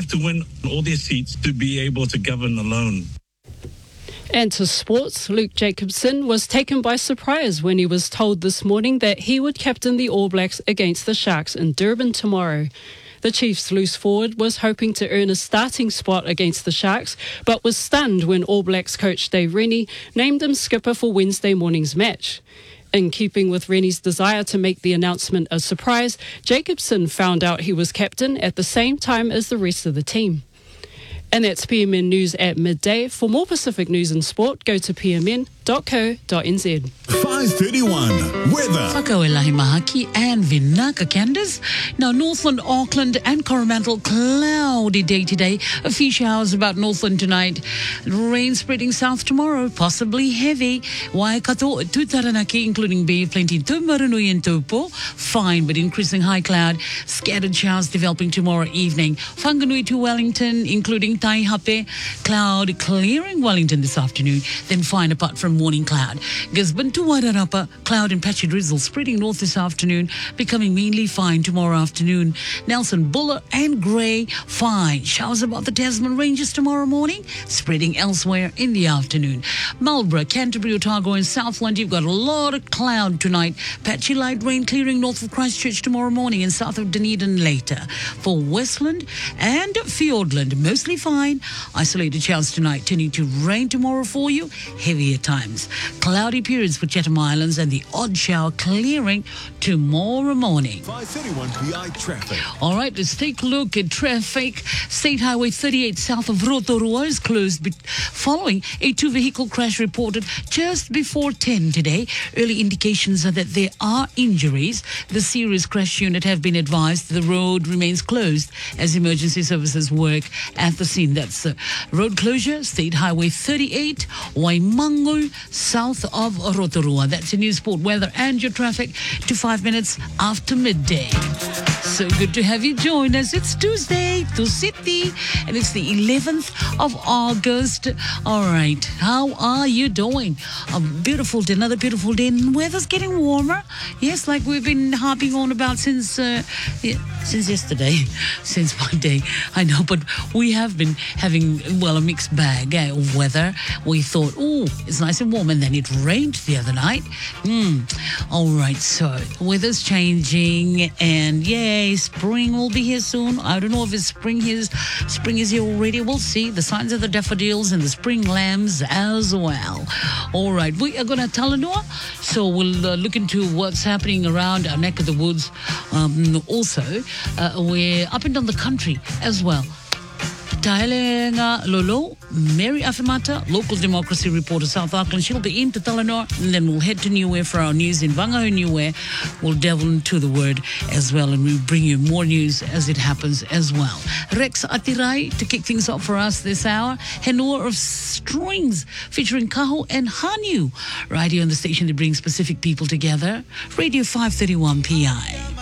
have to win all their seats to be able to govern alone. And to sports, Luke Jacobson was taken by surprise when he was told this morning that he would captain the All Blacks against the Sharks in Durban tomorrow. The Chiefs' loose forward was hoping to earn a starting spot against the Sharks, but was stunned when All Blacks coach Dave Rennie named him skipper for Wednesday morning's match. In keeping with Rennie's desire to make the announcement a surprise, Jacobson found out he was captain at the same time as the rest of the team. And that's PMN News at midday. For more Pacific news and sport, go to pmn.co.nz. 5:31 weather. Whakauelahi Mahaki and Vinaka Candace. Now, Northland, Auckland and Coromandel, cloudy day today. A few showers about Northland tonight. Rain spreading south tomorrow, possibly heavy. Waikato, Tutaranaki, including Bay of Plenty, Tumarunui and Taupo. Fine, but increasing high cloud. Scattered showers developing tomorrow evening. Whanganui to Wellington, including Taihape. Cloud clearing Wellington this afternoon. Then fine apart from morning cloud. Gisborne to Wairarapa, cloud and patchy drizzle spreading north this afternoon, becoming mainly fine tomorrow afternoon. Nelson, Buller and Grey, fine. Showers about the Tasman Ranges tomorrow morning, spreading elsewhere in the afternoon. Marlborough, Canterbury, Otago and Southland, you've got a lot of cloud tonight. Patchy light rain clearing north of Christchurch tomorrow morning and south of Dunedin later. For Westland and Fiordland, mostly fine. Isolated showers tonight, turning to rain tomorrow for you, heavy at times. Cloudy periods for Chatham Islands and the odd shower clearing tomorrow morning. 5:31 PI traffic. All right, let's take a look at traffic. State Highway 38 south of Rotorua is closed following a two-vehicle crash reported just before 10 today. Early indications are that there are injuries. The serious crash unit have been advised the road remains closed as emergency services work at the scene. That's the road closure, State Highway 38, Waimangu, south of Rotorua. That's your news, sport, weather and your traffic to 5 minutes after midday. So good to have you join us. It's Tuesday, City, and it's the 11th of August. All right, how are you doing? Another beautiful day, and weather's getting warmer. Yes, like we've been harping on about since yesterday, since Monday. I know, but we have been having, a mixed bag of weather. We thought, it's nice and warm, and then it rained the other night. All right, so weather's changing, and yay, spring will be here soon. I don't know if it's spring is here already. We'll see. The signs of the daffodils and the spring lambs as well. All right, we are going to Talanoa, so we'll look into what's happening around our neck of the woods. Also, we're up and down the country as well. Taelenga Lolo, Mary Afimata, local democracy reporter, South Auckland. She'll be in to Talanoa, and then we'll head to Niue for our news in Whangahu Niue. We'll delve into the word as well, and we'll bring you more news as it happens as well. Rex Atirai to kick things off for us this hour. Henua of Strings featuring Kaho and Hanyu right here on the station that brings Pacific people together. Radio 531 PI.